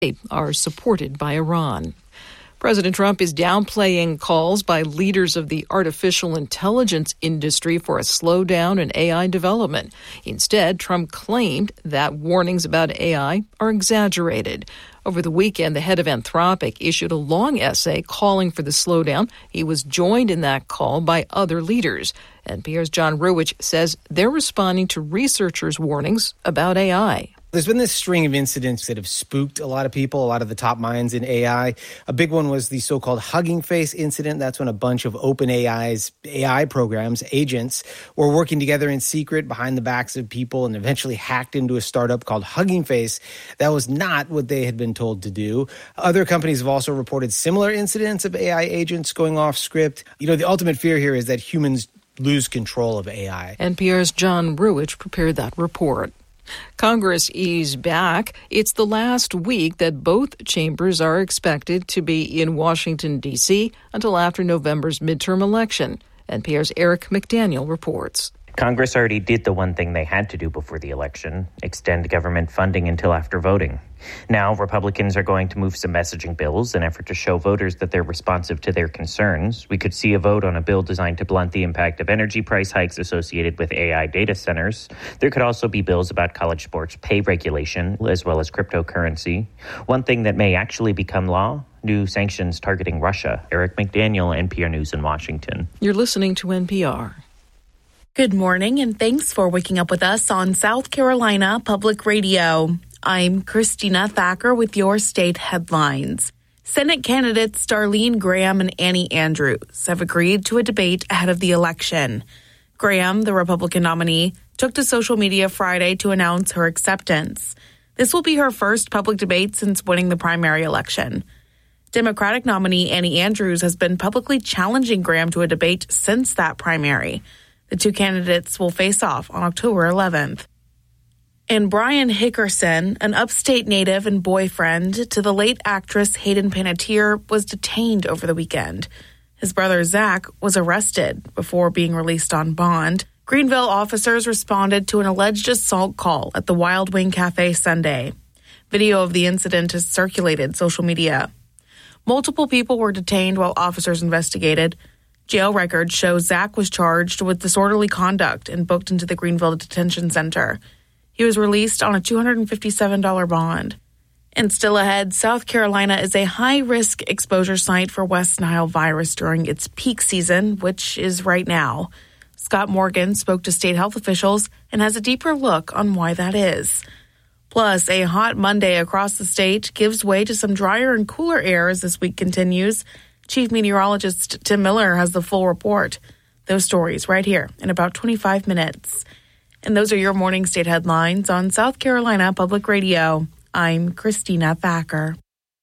are supported by Iran. President Trump is downplaying calls by leaders of the artificial intelligence industry for a slowdown in AI development. Instead, Trump claimed that warnings about AI are exaggerated. Over the weekend, the head of Anthropic issued a long essay calling for the slowdown. He was joined in that call by other leaders. NPR's John Ruwitch says they're responding to researchers' warnings about AI. There's been this string of incidents that have spooked a lot of people, a lot of the top minds in AI. A big one was the so-called Hugging Face incident. That's when a bunch of OpenAI's AI programs, agents, were working together in secret behind the backs of people and eventually hacked into a startup called Hugging Face. That was not what they had been told to do. Other companies have also reported similar incidents of AI agents going off script. The ultimate fear here is that humans lose control of AI. NPR's John Ruwitch prepared that report. Congress is back. It's the last week that both chambers are expected to be in Washington, D.C. until after November's midterm election. NPR's Eric McDaniel reports. Congress already did the one thing they had to do before the election, extend government funding until after voting. Now, Republicans are going to move some messaging bills in an effort to show voters that they're responsive to their concerns. We could see a vote on a bill designed to blunt the impact of energy price hikes associated with AI data centers. There could also be bills about college sports pay regulation, as well as cryptocurrency. One thing that may actually become law: new sanctions targeting Russia. Eric McDaniel, NPR News in Washington. You're listening to NPR. Good morning, and thanks for waking up with us on South Carolina Public Radio. I'm Christina Thacker with your state headlines. Senate candidates Darlene Graham and Annie Andrews have agreed to a debate ahead of the election. Graham, the Republican nominee, took to social media Friday to announce her acceptance. This will be her first public debate since winning the primary election. Democratic nominee Annie Andrews has been publicly challenging Graham to a debate since that primary. The two candidates will face off on October 11th. And Brian Hickerson, an upstate native and boyfriend to the late actress Hayden Panettiere, was detained over the weekend. His brother Zach was arrested before being released on bond. Greenville officers responded to an alleged assault call at the Wild Wing Cafe Sunday. Video of the incident has circulated social media. Multiple people were detained while officers investigated. Jail records show Zach was charged with disorderly conduct and booked into the Greenville Detention Center. He was released on a $257 bond. And still ahead, South Carolina is a high-risk exposure site for West Nile virus during its peak season, which is right now. Scott Morgan spoke to state health officials and has a deeper look on why that is. Plus, a hot Monday across the state gives way to some drier and cooler air as this week continues. Chief Meteorologist Tim Miller has the full report. Those stories right here in about 25 minutes. And those are your morning state headlines on South Carolina Public Radio. I'm Christina Thacker.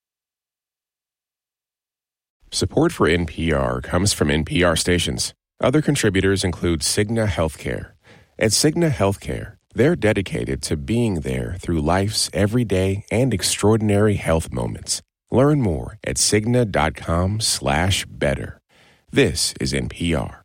Support for NPR comes from NPR stations. Other contributors include Cigna Healthcare. At Cigna Healthcare, they're dedicated to being there through life's everyday and extraordinary health moments. Learn more at Cigna.com/better. This is NPR.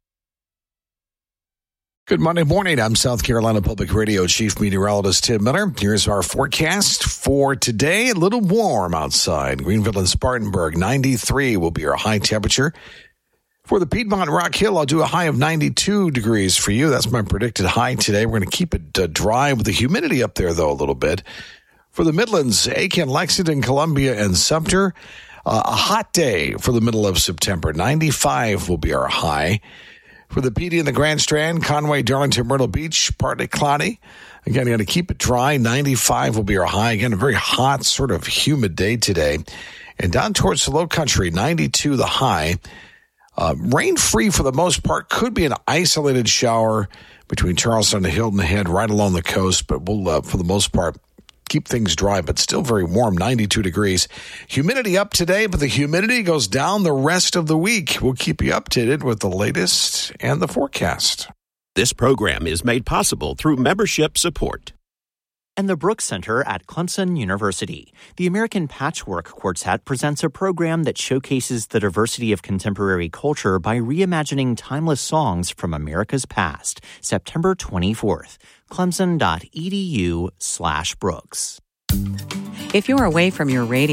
Good Monday morning. I'm South Carolina Public Radio Chief Meteorologist Tim Miller. Here's our forecast for today. A little warm outside. Greenville and Spartanburg, 93 will be our high temperature. For the Piedmont Rock Hill, I'll do a high of 92 degrees for you. That's my predicted high today. We're going to keep it dry with the humidity up there, though, a little bit. For the Midlands, Aiken, Lexington, Columbia, and Sumter, a hot day for the middle of September. 95 will be our high. For the PD and the Grand Strand, Conway, Darlington, Myrtle Beach, partly cloudy. Again, going to keep it dry. 95 will be our high. Again, a very hot, sort of humid day today. And down towards the low country, 92 the high. Rain-free for the most part. Could be an isolated shower between Charleston and Hilton Head right along the coast, but we'll, for the most part, keep things dry, but still very warm, 92 degrees. Humidity up today, but the humidity goes down the rest of the week. We'll keep you updated with the latest and the forecast. This program is made possible through membership support. And the Brooks Center at Clemson University. The American Patchwork Quartet presents a program that showcases the diversity of contemporary culture by reimagining timeless songs from America's past. September 24th. Clemson.edu/Brooks. If you're away from your radio,